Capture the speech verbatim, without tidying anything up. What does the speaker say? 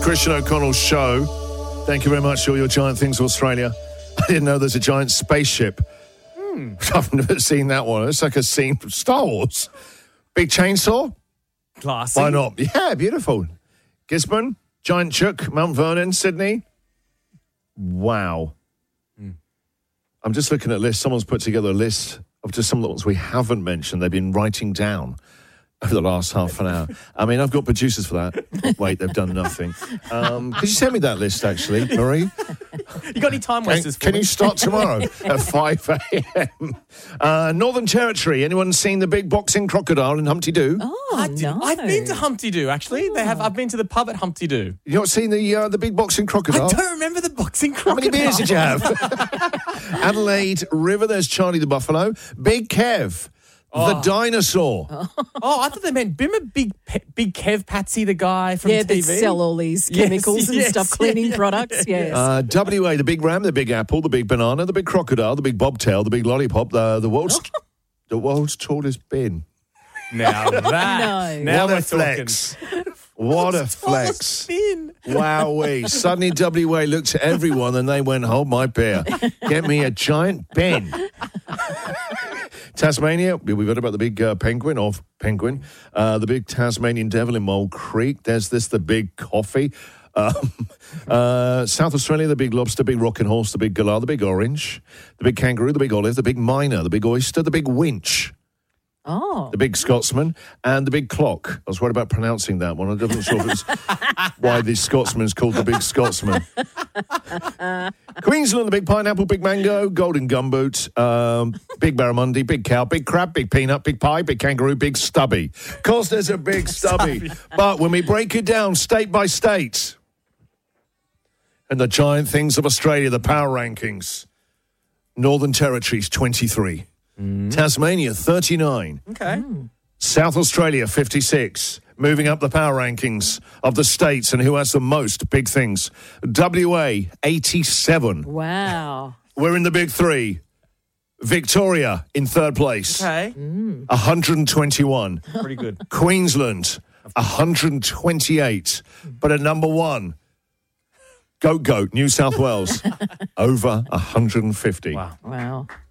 Christian O'Connell's show. Thank you very much for all your giant things, Australia. I didn't know there's a giant spaceship. Hmm. I've never seen that one. It's like a scene from Star Wars. Big chainsaw? Classy. Why not? Yeah, beautiful. Gisborne, Giant Chook, Mount Vernon, Sydney. Wow. Hmm. I'm just looking at a list. Someone's put together a list of just some of the ones we haven't mentioned. They've been writing down over the last half an hour. I mean, I've got producers for that. Wait, they've done nothing. Um, could you send me that list, actually, Marie? You got any time wasters Can, for can me? you start tomorrow at five a.m? Uh, Northern Territory. Anyone seen the big boxing crocodile in Humpty Doo? Oh, I did, no. I've been to Humpty Doo, actually. They have. I've been to the pub at Humpty Doo. You not seen the uh, the big boxing crocodile? I don't remember the boxing How crocodile. many beers did you have? Adelaide River, there's Charlie the Buffalo. Big Kev, Oh. the dinosaur. Oh, I thought they meant, remember Big Pe- Big Kev Patsy, the guy from Yeah, T they V? sell all these Yes, chemicals and yes, stuff, cleaning yeah, yeah, products. yeah, Yes. Uh, W A, the big ram, the big apple, the big banana, the big crocodile, the big bobtail, the big lollipop, the, the world's the world's tallest bin. Now that. No. Now what we're a flex. What a flex. Spin. Wowee. Suddenly W A looked at everyone and they went, hold my beer. Get me a giant bin. Tasmania, we've heard about the big uh, penguin, or penguin, uh, the big Tasmanian devil in Mole Creek. There's this, the big coffee. Um, uh, South Australia, the big lobster, big rocking horse, the big galah, the big orange, the big kangaroo, the big olive, the big myna, the big oyster, the big winch. Oh. The big Scotsman and the big clock. I was worried about pronouncing that one. I wasn't sure if it's why the Scotsman's called the big Scotsman. Queensland, the big pineapple, big mango, golden gumboot, um, big barramundi, big cow, big crab, big peanut, big pie, big kangaroo, big stubby. Of course, there's a big stubby. But when we break it down state by state, and the giant things of Australia, the power rankings, Northern Territories, twenty-three. Mm. Tasmania, thirty-nine. Okay. Mm. South Australia, fifty-six. Moving up the power rankings of the states and who has the most big things. W A, eighty-seven. Wow. We're in the big three. Victoria in third place. Okay. Mm. one hundred twenty-one. Pretty good. Queensland, one hundred twenty-eight. But at number one, Goat Goat, New South Wales, over one hundred fifty. Wow. Wow.